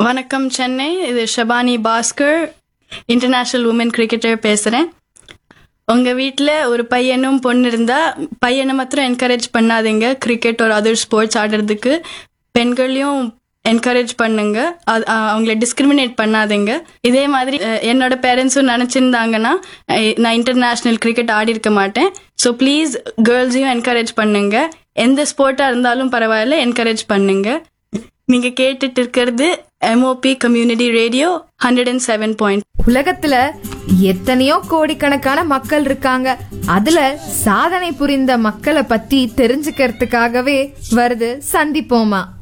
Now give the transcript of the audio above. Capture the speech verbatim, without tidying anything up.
வணக்கம் சென்னை. இது Shabani Bhaskar, international woman cricketer பேசுறேன். உங்க வீட்டில் ஒரு பையனும் பொண்ணு இருந்தா பையனை மாத்திரம் என்கரேஜ் பண்ணாதீங்க கிரிக்கெட் ஒரு அதர் ஸ்போர்ட்ஸ் ஆடுறதுக்கு. பெண்களையும் என்கரேஜ் பண்ணுங்க, அவங்கள டிஸ்கிரிமினேட் பண்ணாதீங்க. இதே மாதிரி என்னோட பேரண்ட்ஸும் நினைச்சிருந்தாங்கன்னா நான் இன்டர்நேஷனல் கிரிக்கெட் ஆடி இருக்க மாட்டேன். ஸோ ப்ளீஸ் கேர்ள்ஸையும் என்கரேஜ் பண்ணுங்க. எந்த ஸ்போர்ட்டா இருந்தாலும் பரவாயில்ல, என்கரேஜ் பண்ணுங்க. நீங்க கேட்டுட்டு இருக்கிறது MOP community radio hundred and seven point. உலகத்துல எத்தனையோ கோடிக்கணக்கான மக்கள் இருக்காங்க. அதுல சாதனை புரிந்த மக்களை பத்தி தெரிஞ்சுக்கிறதுக்காகவே வருது சந்திப்போமா.